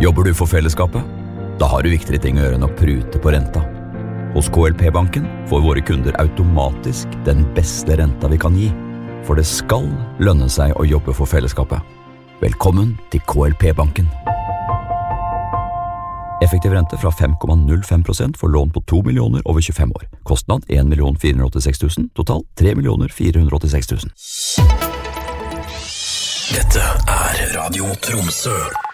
Jobber du for fellesskapet? Da har du viktigere ting å gjøre enn å prute på renta. Hos KLP-banken får våre kunder automatisk den beste renta vi kan gi, for det skal lønne seg å jobbe for fellesskapet. Velkommen til KLP-banken. Effektiv rente fra 5,05% for lån på 2 millioner over 25 år. Kostnad 1 486 000, total 3 486 000. Dette Radio Tromsø.